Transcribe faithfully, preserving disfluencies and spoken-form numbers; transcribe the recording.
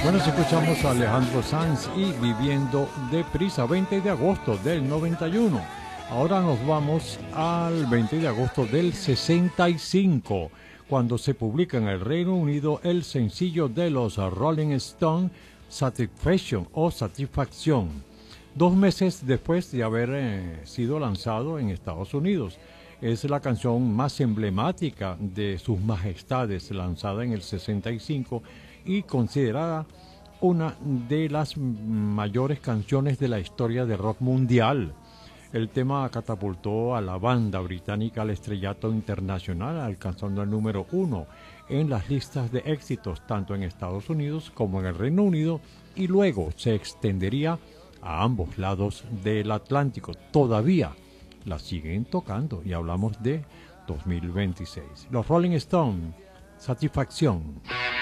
Bueno, si escuchamos a Alejandro Sanz y Viviendo Deprisa, veinte de agosto del noventa y uno. Ahora nos vamos al veinte de agosto del sesenta y cinco, cuando se publica en el Reino Unido el sencillo de los Rolling Stones, Satisfaction o Satisfacción, dos meses después de haber eh, sido lanzado en Estados Unidos. Es la canción más emblemática de sus majestades, lanzada en el sesenta y cinco y considerada una de las mayores canciones de la historia del rock mundial. El tema catapultó a la banda británica al estrellato internacional, alcanzando el número uno en las listas de éxitos tanto en Estados Unidos como en el Reino Unido, y luego se extendería a ambos lados del Atlántico. Todavía la siguen tocando y hablamos de dos mil veintiséis. Los Rolling Stones, Satisfacción.